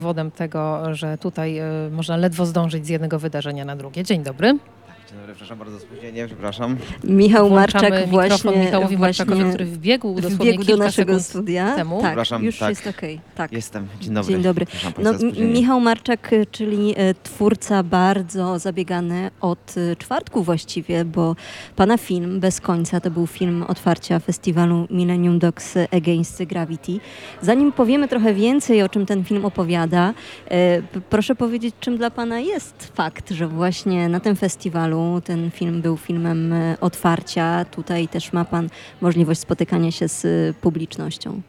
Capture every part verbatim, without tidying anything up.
Powodem tego, że tutaj y, można ledwo zdążyć z jednego wydarzenia na drugie. Dzień dobry. Dzień dobry, przepraszam bardzo za spóźnienie, przepraszam. Michał Włączamy Marczak mikrofon właśnie, Michałowi Marczakowi, właśnie który wbiegł dosłownie wbiegł do kilka naszego sekund studia. temu. Tak, Przepraszam, już tak. jest okej. Tak. Jestem. Dzień dobry. Dzień dobry. Przepraszam No, państwa za spóźnienie. Michał Marczak, y, czyli y, twórca bardzo zabiegany od y, czwartku właściwie, bo pana film Bez końca to był film otwarcia festiwalu Millennium Dogs Against Gravity. Zanim powiemy trochę więcej, o czym ten film opowiada, y, p- proszę powiedzieć, czym dla pana jest fakt, że właśnie na tym festiwalu ten film był filmem y, otwarcia. Tutaj też ma pan możliwość spotykania się z y, publicznością.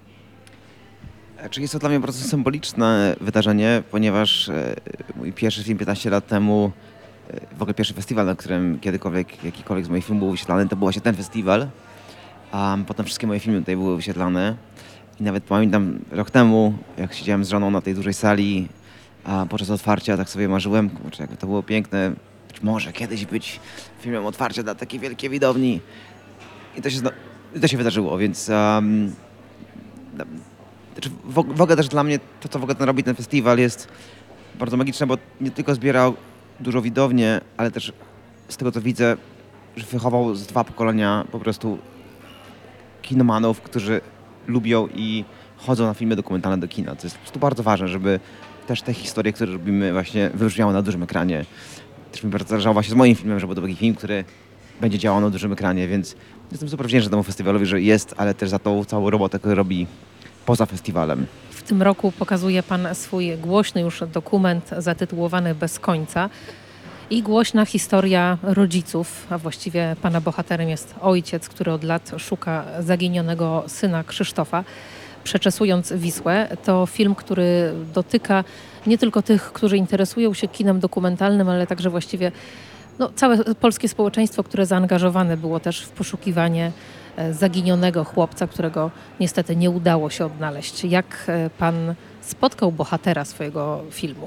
Czy jest to dla mnie bardzo symboliczne wydarzenie, ponieważ e, mój pierwszy film piętnaście lat temu, e, w ogóle pierwszy festiwal, na którym kiedykolwiek jakikolwiek z moich filmów był wyświetlany, to był właśnie ten festiwal. A potem wszystkie moje filmy tutaj były wyświetlane. I nawet pamiętam rok temu, jak siedziałem z żoną na tej dużej sali, a podczas otwarcia tak sobie marzyłem, kurczę, jakby to było piękne, być może kiedyś być filmem otwarcia dla takiej wielkiej widowni. I to się, zna- i to się wydarzyło, więc um, znaczy w, w ogóle też dla mnie to, co w ogóle ten robi ten festiwal, jest bardzo magiczne, bo nie tylko zbierał dużo widownie, ale też z tego, co widzę, że wychował z dwa pokolenia po prostu kinomanów, którzy lubią i chodzą na filmy dokumentalne do kina. To jest po prostu bardzo ważne, żeby też te historie, które robimy, właśnie wybrzmiały na dużym ekranie. Też mi bardzo zależało właśnie z moim filmem, żeby to był taki film, który będzie działał na dużym ekranie, więc jestem super wdzięczny temu festiwalowi, że jest, ale też za tą całą robotę, którą robi poza festiwalem. W tym roku pokazuje pan swój głośny już dokument zatytułowany Bez końca i głośna historia rodziców, a właściwie pana bohaterem jest ojciec, który od lat szuka zaginionego syna Krzysztofa. Przeczesując Wisłę, to film, który dotyka nie tylko tych, którzy interesują się kinem dokumentalnym, ale także właściwie no, całe polskie społeczeństwo, które zaangażowane było też w poszukiwanie e, zaginionego chłopca, którego niestety nie udało się odnaleźć. Jak e, pan spotkał bohatera swojego filmu?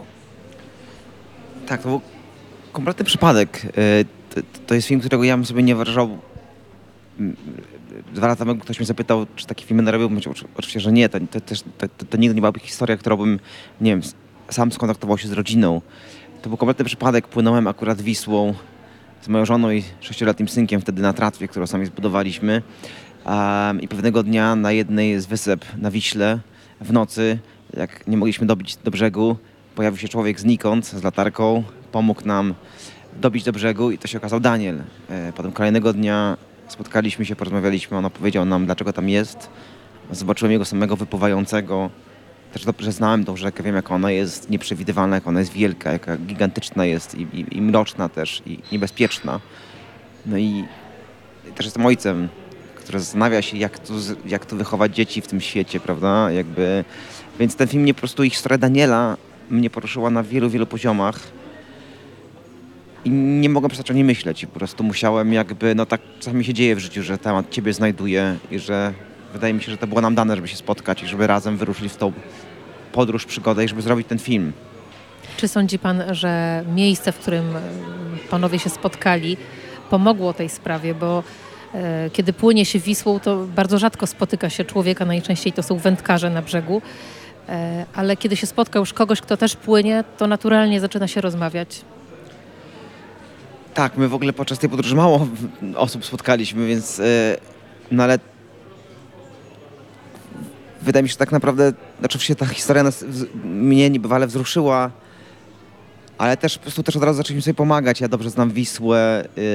Tak, to był kompletny przypadek. E, To, to jest film, którego ja bym sobie nie wyobrażał. Mm, Dwa lata temu ktoś mnie zapytał, czy takie filmy narobiłbym. Oczy- Oczywiście, że nie. To, to, też- to, to, to nigdy nie byłaby historia, którą bym, nie wiem, s- sam skontaktował się z rodziną. To był kompletny przypadek. Płynąłem akurat Wisłą z moją żoną i sześcioletnim synkiem wtedy na tratwie, którą sami zbudowaliśmy. Um, I pewnego dnia na jednej z wysep na Wiśle w nocy, jak nie mogliśmy dobić do brzegu, pojawił się człowiek znikąd z latarką, pomógł nam dobić do brzegu i to się okazał Daniel. E, Potem kolejnego dnia spotkaliśmy się, porozmawialiśmy, on opowiedział nam, dlaczego tam jest. Zobaczyłem jego samego wypływającego. Też dobrze znałem tą rzekę, wiem jak ona jest nieprzewidywalna, jak ona jest wielka, jaka gigantyczna jest i, i, i mroczna też i niebezpieczna. No i, i też jestem ojcem, który zastanawia się, jak tu, z- jak tu wychować dzieci w tym świecie, prawda? Jakby, więc ten film mnie po prostu, ich historia Daniela mnie poruszyła na wielu, wielu poziomach. I nie mogłem przestać o niej myśleć i po prostu musiałem jakby, no tak czasami się dzieje w życiu, że temat ciebie znajduje i że wydaje mi się, że to było nam dane, żeby się spotkać i żeby razem wyruszyć w tą podróż, przygodę i żeby zrobić ten film. Czy sądzi pan, że miejsce, w którym e, panowie się spotkali, pomogło tej sprawie? Bo e, kiedy płynie się Wisłą, to bardzo rzadko spotyka się człowieka, najczęściej to są wędkarze na brzegu. E, ale kiedy się spotka już kogoś, kto też płynie, to naturalnie zaczyna się rozmawiać. Tak, my w ogóle podczas tej podróży mało osób spotkaliśmy, więc yy, no ale wydaje mi się, że tak naprawdę, znaczy oczywiście ta historia nas, wz- mnie niebywale wzruszyła, ale też po prostu też od razu zaczęliśmy sobie pomagać. Ja dobrze znam Wisłę, yy,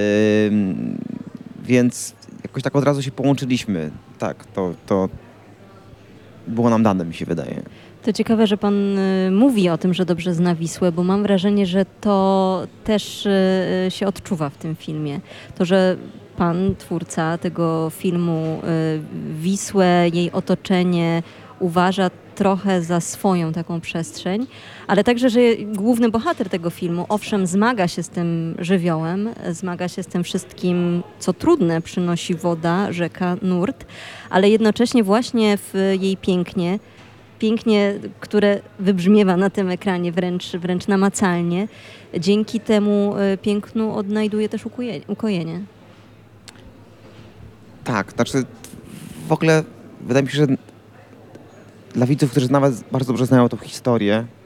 więc jakoś tak od razu się połączyliśmy. Tak, to, to było nam dane, mi się wydaje. To ciekawe, że pan y, mówi o tym, że dobrze zna Wisłę, bo mam wrażenie, że to też y, się odczuwa w tym filmie. To, że pan, twórca tego filmu, y, Wisłę, jej otoczenie uważa trochę za swoją taką przestrzeń, ale także, że główny bohater tego filmu, owszem, zmaga się z tym żywiołem, zmaga się z tym wszystkim, co trudne przynosi woda, rzeka, nurt, ale jednocześnie właśnie w jej pięknie, pięknie, które wybrzmiewa na tym ekranie wręcz, wręcz namacalnie, dzięki temu y, pięknu odnajduje też ukojenie. ukojenie. Tak, znaczy w ogóle wydaje mi się, że dla widzów, którzy nawet bardzo dobrze znają tą historię,